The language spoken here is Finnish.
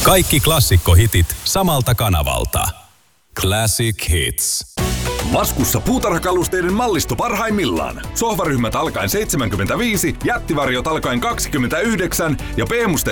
Kaikki klassikkohitit samalta kanavalta. Classic Hits. Laskussa puutarhakalusteiden mallisto parhaimmillaan. Sohvaryhmät alkaen 75, jättivarjot alkaen 29 ja